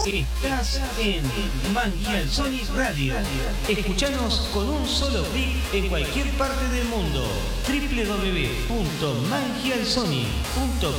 Estás en Mangial Sonic Radio. Escuchanos con un solo clic en cualquier parte del mundo. www.mangialsonic.com.ar